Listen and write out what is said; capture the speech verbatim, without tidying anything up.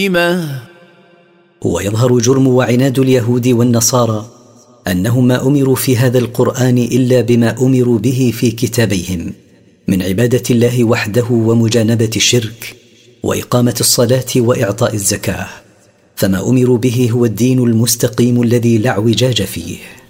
ويظهر جرم وعناد اليهود والنصارى أنهم ما أمروا في هذا القرآن إلا بما أمروا به في كتابيهم من عبادة الله وحده ومجانبة الشرك وإقامة الصلاة وإعطاء الزكاة، فما أمروا به هو الدين المستقيم الذي لا اعوجاج فيه.